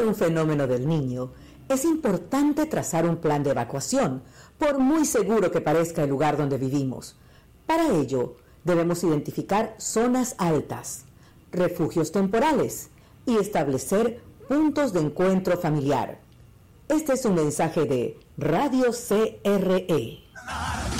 ocurre un fenómeno del Niño, es importante trazar un plan de evacuación, por muy seguro que parezca el lugar donde vivimos. Para ello, debemos identificar zonas altas, refugios temporales y establecer puntos de encuentro familiar. Este es un mensaje de Radio CRE.